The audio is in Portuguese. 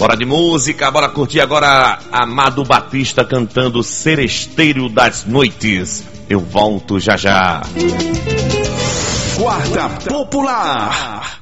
Bora de música, bora curtir agora Amado Batista cantando Seresteiro das Noites. Eu volto já já. Guarda Popular.